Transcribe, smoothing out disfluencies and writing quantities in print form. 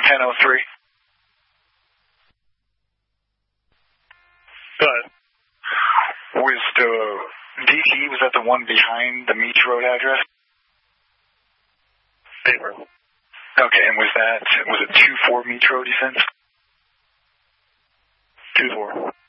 1003. Good. Was the DTE, was that the one behind the Meach Road address? Favor. Okay, and was it 24 Meach Road, you said? 24.